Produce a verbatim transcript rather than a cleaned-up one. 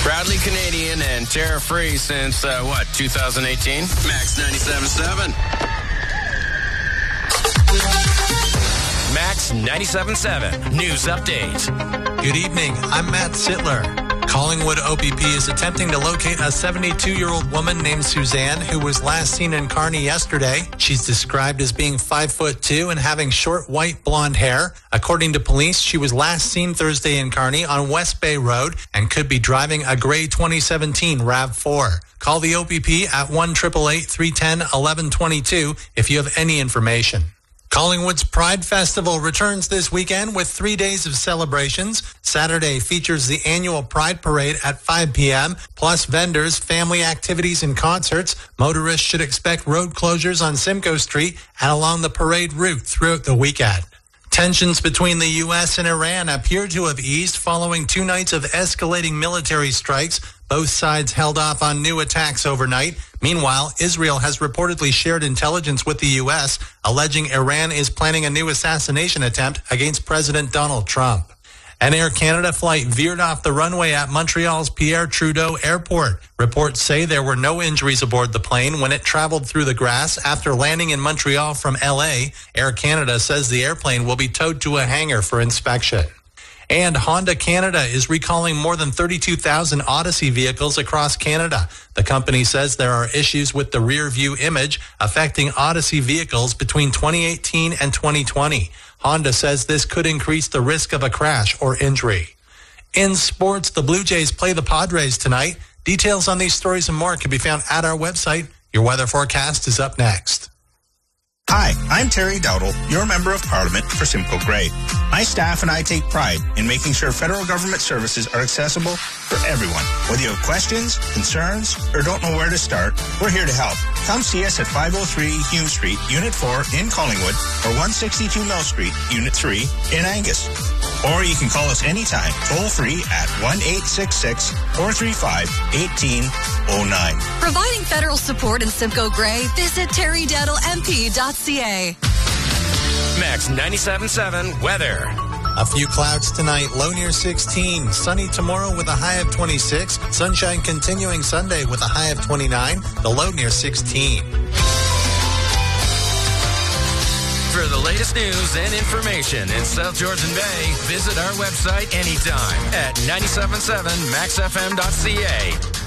Proudly Canadian and tariff-free since, uh, what, two thousand eighteen? Max ninety-seven point seven. Max ninety-seven point seven News Update. Good evening. I'm Matt Sittler. Collingwood O P P is attempting to locate a seventy-two-year-old woman named Suzanne who was last seen in Kearney yesterday. She's described as being five foot two and having short white blonde hair. According to police, she was last seen Thursday in Kearney on West Bay Road and could be driving a gray twenty seventeen RAV four. Call the O P P at one eight eight eight, three one zero, one one two two if you have any information. Collingwood's Pride Festival returns this weekend with three days of celebrations. Saturday features the annual Pride Parade at five p.m., plus vendors, family activities, and concerts. Motorists should expect road closures on Simcoe Street and along the parade route throughout the weekend. Tensions between the U S and Iran appear to have eased following two nights of escalating military strikes. Both sides held off on new attacks overnight. Meanwhile, Israel has reportedly shared intelligence with the U S, alleging Iran is planning a new assassination attempt against President Donald Trump. An Air Canada flight veered off the runway at Montreal's Pierre Trudeau Airport. Reports say there were no injuries aboard the plane when it traveled through the grass after landing in Montreal from L A. Air Canada says the airplane will be towed to a hangar for inspection. And Honda Canada is recalling more than thirty-two thousand Odyssey vehicles across Canada. The company says there are issues with the rear view image affecting Odyssey vehicles between twenty eighteen and twenty twenty. Honda says this could increase the risk of a crash or injury. In sports, the Blue Jays play the Padres tonight. Details on these stories and more can be found at our website. Your weather forecast is up next. Hi, I'm Terry Dowdle, your Member of Parliament for Simcoe Grey. My staff and I take pride in making sure federal government services are accessible for everyone. Whether you have questions, concerns, or don't know where to start, we're here to help. Come see us at five oh three Hume Street, Unit four in Collingwood, or one sixty-two Mill Street, Unit three in Angus. Or you can call us anytime, toll-free at one eight six six, four three five, one eight oh nine. Providing federal support in Simcoe Grey, visit terry dowdle m p dot c a. Max ninety-seven point seven weather. A few clouds tonight, low near sixteen. Sunny tomorrow with a high of twenty-six. Sunshine continuing Sunday with a high of twenty-nine. The low near sixteen. For the latest news and information in South Georgian Bay, visit our website anytime at ninety-seven point seven max f m dot c a.